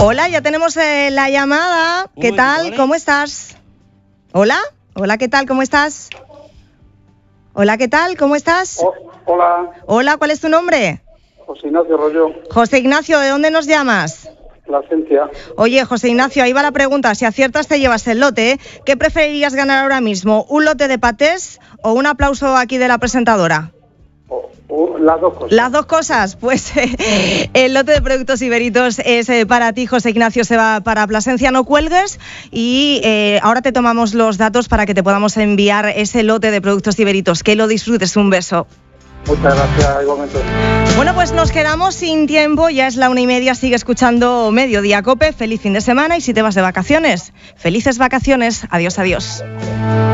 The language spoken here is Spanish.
Hola, ya tenemos la llamada. ¿Qué tal? ¿Cómo estás? Hola, hola, ¿qué tal? ¿Cómo estás? Hola, ¿qué tal? ¿Cómo estás? Hola. Hola, ¿cuál es tu nombre? José Ignacio Rollo. José Ignacio, ¿de dónde nos llamas? Plasencia. Oye, José Ignacio, ahí va la pregunta. Si aciertas te llevas el lote, ¿eh? ¿Qué preferirías ganar ahora mismo? ¿Un lote de patés o un aplauso aquí de la presentadora? Las dos cosas. Las dos cosas. Pues el lote de productos ibéritos es para ti, José Ignacio, se va para Plasencia, no cuelgues. Y ahora te tomamos los datos para que te podamos enviar ese lote de productos ibéritos. Que lo disfrutes, un beso. Muchas gracias, igualmente. Bueno, pues nos quedamos sin tiempo, ya es la 1:30, sigue escuchando Mediodía Cope. Feliz fin de semana y si te vas de vacaciones, felices vacaciones. Adiós, adiós.